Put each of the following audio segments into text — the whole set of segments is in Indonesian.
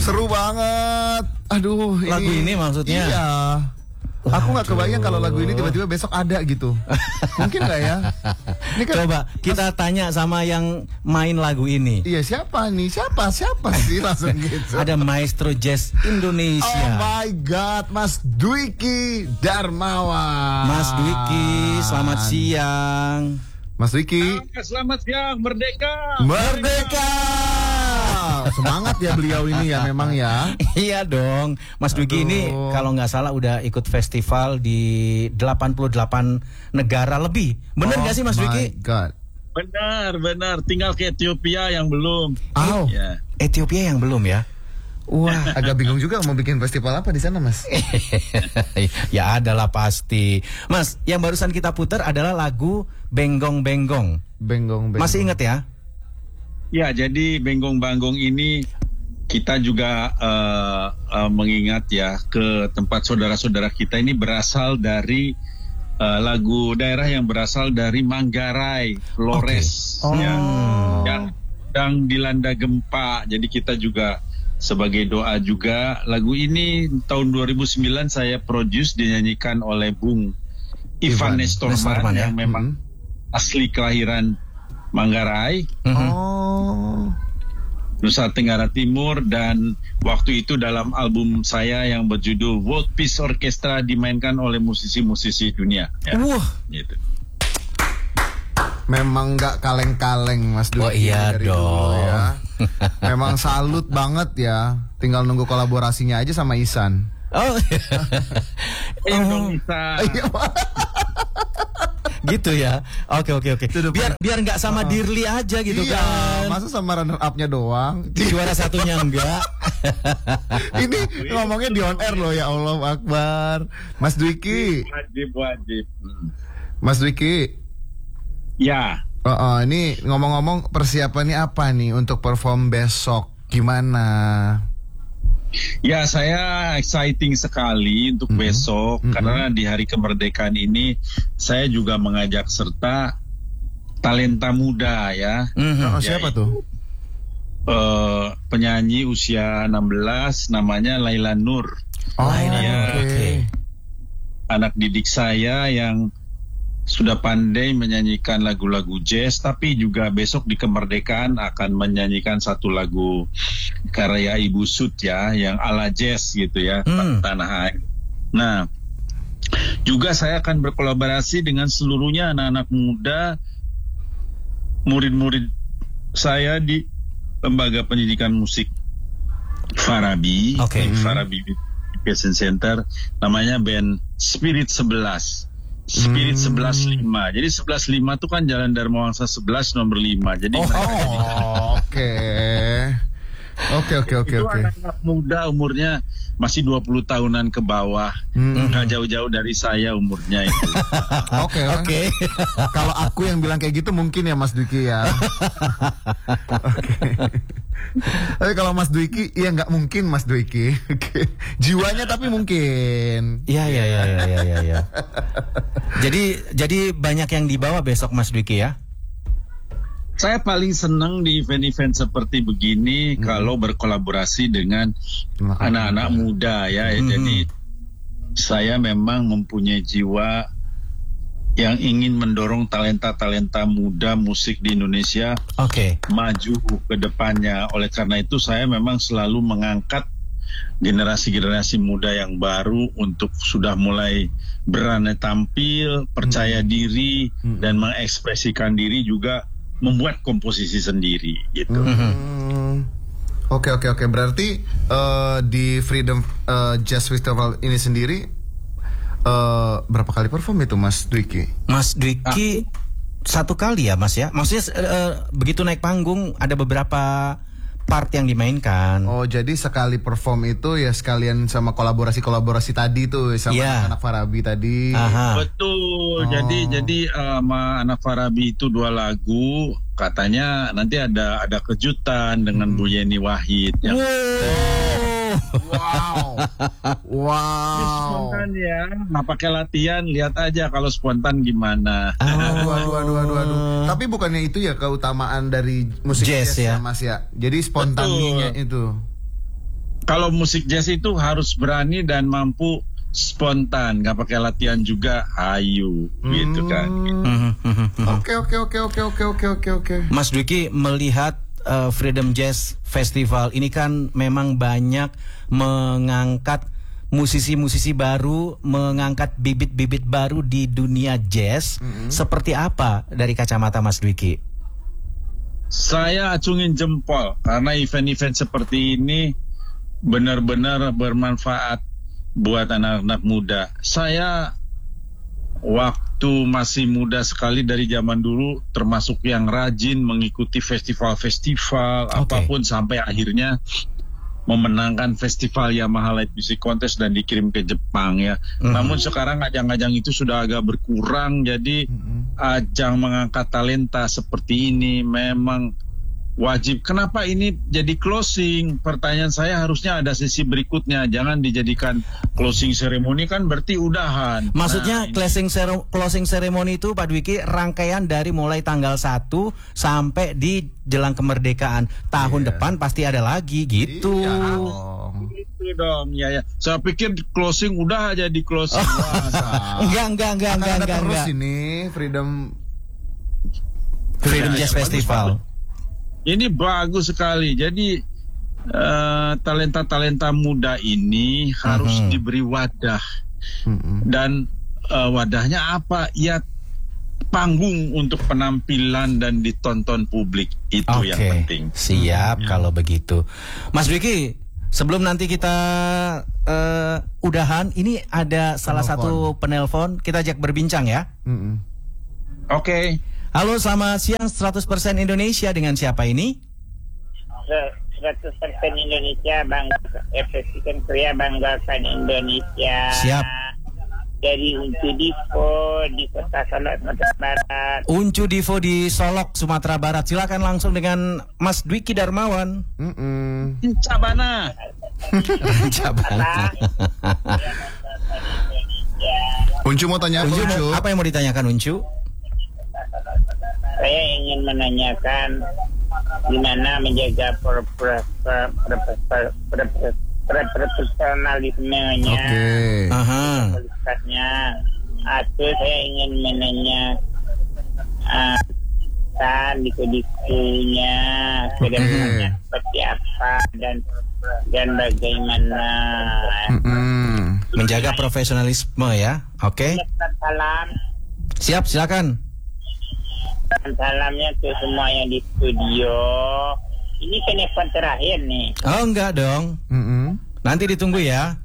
Seru banget. Aduh, lagu ini maksudnya. Iya. Aku nggak kebayang kalau lagu ini tiba-tiba besok ada gitu. Mungkin nggak ya? Ini kan, coba kita tanya sama yang main lagu ini. Iya, siapa nih? Siapa sih langsung gitu. Ada Maestro Jazz Indonesia. Oh my God, Mas Dwiki Darmawan. Mas Dwiki, selamat siang. Mas Dwiki. Selamat siang, merdeka. Merdeka. Semangat ya beliau ini ya memang ya. Iya dong. Mas Dwiki ini kalau nggak salah udah ikut festival di 88 negara lebih. Bener nggak sih Mas Dwiki? God. Benar. Tinggal ke Ethiopia yang belum. Oh. Ya. Ethiopia yang belum ya? Wah, agak bingung juga mau bikin festival apa di sana, Mas. Ya adalah pasti. Mas, yang barusan kita putar adalah lagu Benggong Benggong. Benggong. Masih ingat ya? Ya, jadi Benggong Banggong ini kita juga mengingat ya ke tempat saudara-saudara kita ini berasal dari lagu daerah yang berasal dari Manggarai, Flores, Okay. yang dilanda gempa. Jadi kita juga sebagai doa juga lagu ini tahun 2009 saya produce dinyanyikan oleh Bung Ivan Nestorman yang memang asli kelahiran Manggarai, Nusa Tenggara Timur, dan waktu itu dalam album saya yang berjudul World Peace Orchestra dimainkan oleh musisi-musisi dunia. Ya, gitu. Memang nggak kaleng-kaleng Mas Dwiki. Oh iya dari dong. Dulu, ya. Memang salut banget ya. Tinggal nunggu kolaborasinya aja sama Isan. Oh. Gitu ya. Oke. Biar nggak sama Dirli aja gitu kan. Masa sama runner up-nya doang. Juara satunya enggak. Ini ngomongnya di on air loh, ya Allah Akbar. Mas Dwiki. Wajib. Mas Dwiki. Ya. Ini ngomong-ngomong persiapannya apa nih untuk perform besok? Gimana? Ya, saya exciting sekali untuk besok karena di hari kemerdekaan ini saya juga mengajak serta talenta muda ya. Siapa tuh? Penyanyi usia 16 namanya Laila Nur. Laila Nur. Oke. Anak didik saya yang sudah pandai menyanyikan lagu-lagu jazz, tapi juga besok di kemerdekaan akan menyanyikan satu lagu karya Ibu Sut ya, yang ala jazz gitu ya, Tanah Air. Nah, juga saya akan berkolaborasi dengan seluruhnya anak-anak muda, murid-murid saya di Lembaga Pendidikan Musik Farabi, Farabi Education Center, namanya band Spirit 11. Spirit 11.5. Jadi 11.5 itu kan Jalan Dharma Wangsa 11 nomor 5. Jadi Itu anak muda umurnya masih 20 tahunan ke bawah. Nggak jauh-jauh dari saya umurnya itu. Oke. Kalau aku yang bilang kayak gitu mungkin ya Mas Dwiki ya. Tapi kalau Mas Dwiki, ya nggak mungkin Mas Dwiki. Jiwanya tapi mungkin. Iya. Jadi banyak yang dibawa besok Mas Dwiki ya. Saya paling senang di event-event seperti begini kalau berkolaborasi dengan anak-anak muda ya. Jadi saya memang mempunyai jiwa yang ingin mendorong talenta-talenta muda musik di Indonesia maju ke depannya. Oleh karena itu saya memang selalu mengangkat generasi-generasi muda yang baru untuk sudah mulai berani tampil, percaya diri, dan mengekspresikan diri, juga membuat komposisi sendiri gitu. Oke. Berarti di Freedom Jazz Festival ini sendiri berapa kali perform itu Mas Dwiki? Mas Dwiki satu kali ya Mas ya. Maksudnya begitu naik panggung ada beberapa part yang dimainkan. Oh, jadi sekali perform itu ya sekalian sama kolaborasi tadi tuh sama anak Farabi tadi. Betul. Jadi sama anak Farabi itu 2 lagu. Katanya nanti ada kejutan dengan Bu Yeni Wahid yang spontan ya. Nggak pakai latihan, lihat aja kalau spontan gimana. Aduh. Tapi bukannya itu ya keutamaan dari musik jazz ya Mas ya. Jadi spontannya itu. kalau musik jazz itu harus berani dan mampu spontan, nggak pakai latihan juga, ayu, gitu kan. Oke. Mas Dwiki melihat Freedom Jazz Festival ini kan memang banyak mengangkat musisi-musisi baru, mengangkat bibit-bibit baru di dunia jazz. Seperti apa dari kacamata Mas Dwiki? Saya acungin jempol karena event-event seperti ini benar-benar bermanfaat buat anak-anak muda. Saya waktu masih muda sekali dari zaman dulu termasuk yang rajin mengikuti festival-festival apapun sampai akhirnya memenangkan festival Yamaha Light Music Contest dan dikirim ke Jepang ya. Namun sekarang ajang-ajang itu sudah agak berkurang, jadi ajang mengangkat talenta seperti ini memang wajib. Kenapa ini jadi closing? Pertanyaan saya harusnya ada sesi berikutnya. Jangan dijadikan closing ceremony, kan berarti udahan. Maksudnya closing ceremony itu Pak Dwiki rangkaian dari mulai tanggal 1 sampai di jelang kemerdekaan. Tahun depan pasti ada lagi gitu. Gitu dong. Ya. Saya pikir closing udah jadi closing. Enggak. Terus ini Freedom Jazz Festival. Ini bagus sekali. Jadi talenta-talenta muda ini harus diberi wadah. Dan wadahnya apa? Ya panggung untuk penampilan dan ditonton publik. Itu yang penting. Siap kalau begitu. Mas Dwiki, sebelum nanti kita udahan, ini ada salah satu penelpon. Kita ajak berbincang ya. Oke. Halo, selamat siang 100% Indonesia, dengan siapa ini? 100% Indonesia, bangga Presiden Korea, banggakan Indonesia. Siap. Dari Uncu Divo di Kota Solok, Sumatera Barat. Uncu Divo di Solok, Sumatera Barat. Silakan langsung dengan Mas Dwiki Darmawan. Cabana. Uncu mau tanya apa, Uncu? Apa yang mau ditanyakan Uncu? Saya ingin menanyakan gimana menjaga profesionalismenya, kualitasnya. Atau saya ingin menanya dikunya kedepannya seperti apa dan bagaimana menjaga profesionalisme ya. Oke. Salam. Siap, silakan. Salamnya ke semua yang di studio. Ini telepon terakhir nih. Oh, enggak dong. Nanti ditunggu ya.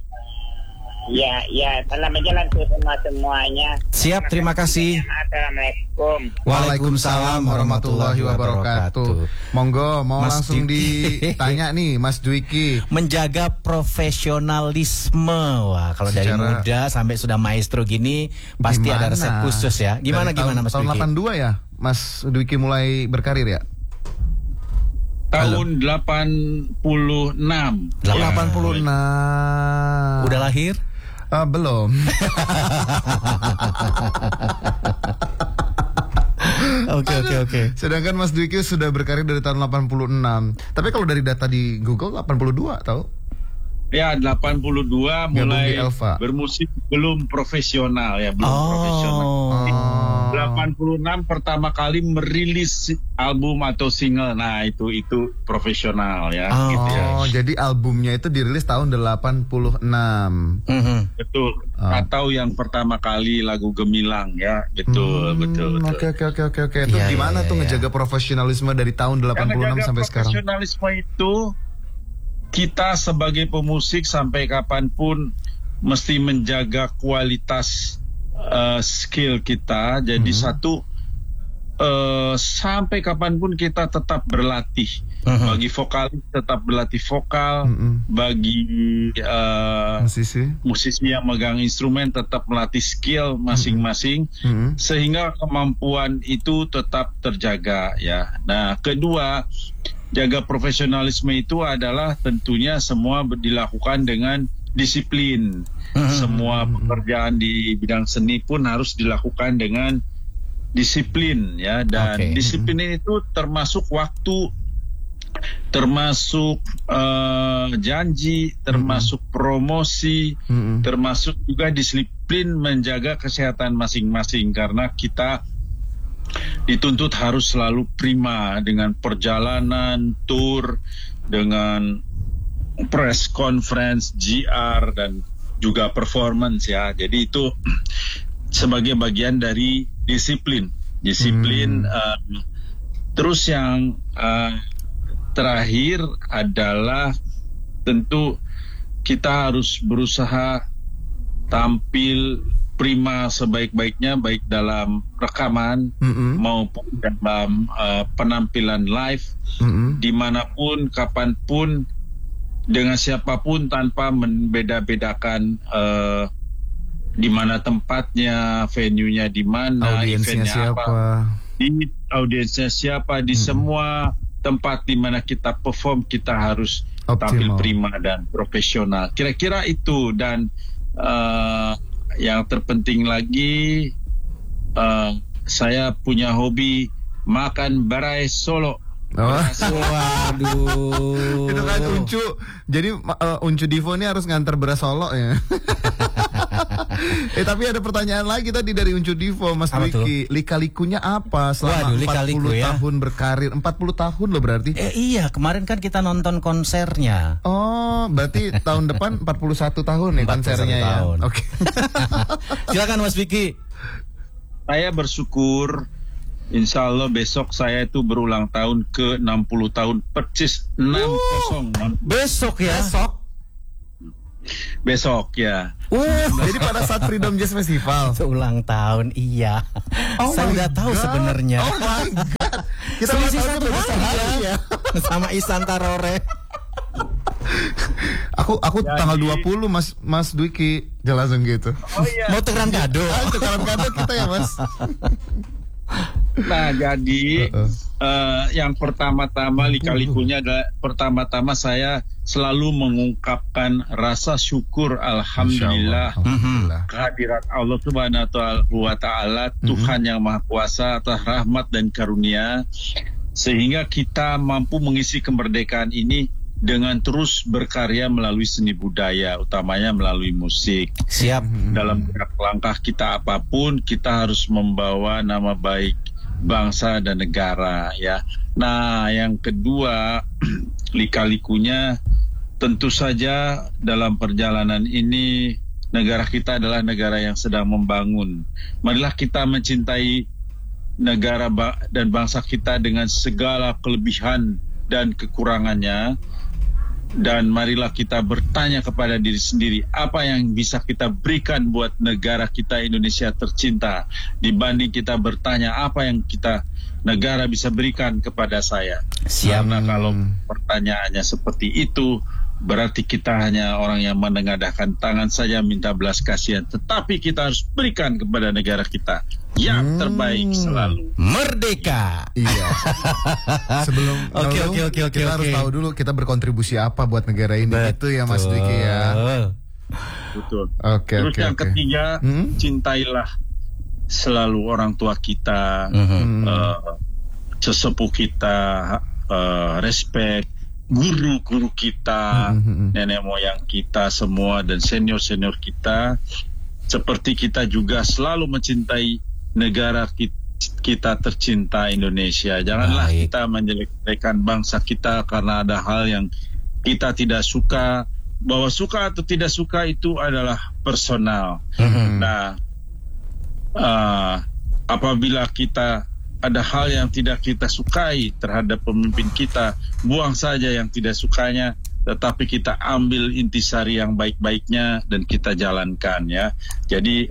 Ya, salam aja ke semuanya. Siap, terima kasih. Assalamualaikum. Waalaikumsalam warahmatullahi wabarakatuh. Monggo, mau Mas langsung Dwiki. ditanya nih Mas Dwiki. Menjaga profesionalisme. Wah, kalau dari muda sampai sudah maestro gini pasti ada resep khusus ya. Gimana Mas Dwiki? Tahun 82 ya Mas Dwiki mulai berkarir ya? Tahun 86. 86. Udah lahir? Belum. Oke. Sedangkan Mas Dwiki sudah berkarir dari tahun 86. Tapi kalau dari data di Google 82 tahu? Ya, 82 mulai bermusik belum profesional ya, profesional. 86 pertama kali merilis album atau single. Nah, itu profesional ya, gitu ya. Jadi albumnya itu dirilis tahun 86. Betul. Atau yang pertama kali lagu Gemilang ya, betul. Oke. Itu gimana tuh ngejaga profesionalisme dari tahun 86 sampai sekarang? Profesionalisme itu kita sebagai pemusik sampai kapanpun mesti menjaga kualitas skill kita. Jadi sampai kapanpun kita tetap berlatih. Bagi vokalis tetap berlatih vokal. Bagi musisi yang megang instrumen tetap melatih skill masing-masing. Sehingga kemampuan itu tetap terjaga ya. Nah, kedua, jaga profesionalisme itu adalah tentunya semua dilakukan dengan disiplin. Semua pekerjaan di bidang seni pun harus dilakukan dengan disiplin ya, dan disiplin itu termasuk waktu termasuk janji, termasuk promosi, termasuk juga disiplin menjaga kesehatan masing-masing, karena kita dituntut harus selalu prima dengan perjalanan, tour, dengan press conference, GR, dan juga performance ya. Jadi itu sebagai bagian dari disiplin. Terus yang terakhir adalah tentu kita harus berusaha tampil prima sebaik-baiknya, baik dalam rekaman maupun dalam penampilan live, dimanapun, kapanpun, dengan siapapun, tanpa membeda-bedakan di mana tempatnya, venue-nya di mana, audiensnya siapa, di audiensnya siapa, di semua tempat di mana kita perform kita harus tampil prima dan profesional. Kira-kira itu. Dan yang terpenting lagi, saya punya hobi makan barai Solo. Waduh. Itu kan Uncu. Jadi Uncu Divo ini harus nganter beras Solo ya. Tapi ada pertanyaan lagi tadi dari Uncu Divo, Mas Dwiki. Lika-likunya apa selama 40 tahun berkarir? 40 tahun loh berarti. Iya, kemarin kan kita nonton konsernya. Oh, berarti tahun depan 41 tahun ya konsernya ya. Oke. Silakan Mas Dwiki. Saya bersyukur, insya Allah besok saya itu berulang tahun ke 60 tahun persis. 60. Besok ya? Besok ya. Jadi pada saat Freedom Jazz Festival ulang tahun, iya. Saya udah tahu sebenarnya. Oh my god. Kita selisih ulang tahun satu hari ya. Sama Ihsan Tarore. Aku tanggal 20 Mas Dwiki, langsung gitu. Oh iya. Mau tukeran kado. Tukeran kado kita ya Mas. Nah, jadi yang pertama-tama lika-likunya adalah pertama-tama saya selalu mengungkapkan rasa syukur, alhamdulillah, kehadirat Allah Subhanahu wa Ta'ala, Tuhan yang Maha Kuasa, atas rahmat dan karunia, sehingga kita mampu mengisi kemerdekaan ini dengan terus berkarya melalui seni budaya, utamanya melalui musik. Siap. Dalam gerak langkah kita apapun, kita harus membawa nama baik bangsa dan negara ya. Nah, yang kedua, lika-likunya tentu saja dalam perjalanan ini negara kita adalah negara yang sedang membangun. Marilah kita mencintai negara dan bangsa kita dengan segala kelebihan dan kekurangannya. Dan marilah kita bertanya kepada diri sendiri, apa yang bisa kita berikan buat negara kita Indonesia tercinta, dibanding kita bertanya apa yang negara bisa berikan kepada saya. Karena kalau pertanyaannya seperti itu, berarti kita hanya orang yang menengadahkan tangan saja minta belas kasihan. Tetapi kita harus berikan kepada negara kita yang terbaik selalu. Merdeka. Iya. Sebelum Oke. kita harus tahu dulu kita berkontribusi apa buat negara ini. Itu ya Mas Dwiki ya. Betul. Terus yang ketiga, cintailah selalu orang tua kita, sesepuh kita, respect guru-guru kita, nenek moyang kita semua, dan senior-senior kita. Seperti kita juga selalu mencintai negara kita tercinta Indonesia. Janganlah kita menjelek-jelekan bangsa kita karena ada hal yang kita tidak suka. Bahwa suka atau tidak suka itu adalah personal. Nah, apabila kita ada hal yang tidak kita sukai terhadap pemimpin kita, buang saja yang tidak sukanya, tetapi kita ambil intisari yang baik-baiknya dan kita jalankan ya. Jadi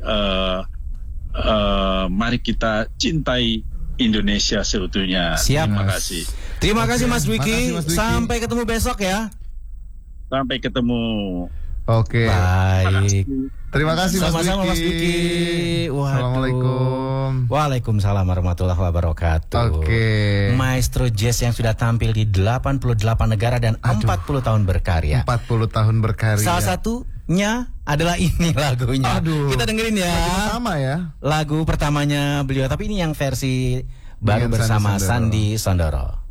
mari kita cintai Indonesia seutuhnya. Siap. Terima kasih. Terima kasih Mas Dwiki. Sampai ketemu besok ya. Sampai ketemu. Oke. Baik. Terima kasih Sama-sama Mas Dwiki. Assalamualaikum. Waalaikumsalam warahmatullahi wabarakatuh. Oke. Maestro jazz yang sudah tampil di 88 negara dan 40 tahun berkarya. 40 tahun berkarya. Salah satunya adalah ini lagunya. Kita dengerin ya. Lagu pertama ya. Lagu pertamanya beliau, tapi ini yang versi baru bersama Sandi Sondoro.